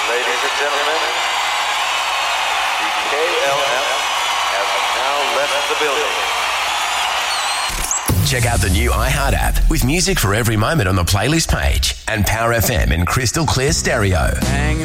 Ladies and gentlemen, the KLF has now left the building. Check out the new iHeart app with music for every moment on the playlist page and Power FM in crystal clear stereo. Hanging